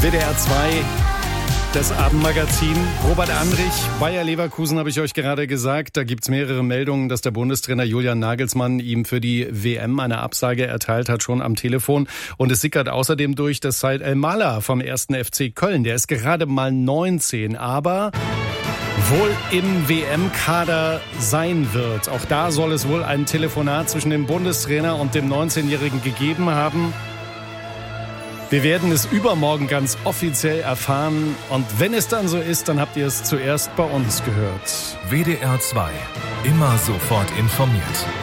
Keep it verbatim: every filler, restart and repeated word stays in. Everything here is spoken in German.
W D R zwei, das Abendmagazin. Robert Andrich, Bayer Leverkusen habe ich euch gerade gesagt. Da gibt es mehrere Meldungen, dass der Bundestrainer Julian Nagelsmann ihm für die W M eine Absage erteilt hat, schon am Telefon. Und es sickert außerdem durch, dass Said El-Mala vom ersten F C Köln, der ist gerade mal neunzehn, aber wohl im W M-Kader sein wird. Auch da soll es wohl ein Telefonat zwischen dem Bundestrainer und dem neunzehnjährigen gegeben haben. Wir werden es übermorgen ganz offiziell erfahren. Und wenn es dann so ist, dann habt ihr es zuerst bei uns gehört. W D R zwei. Immer sofort informiert.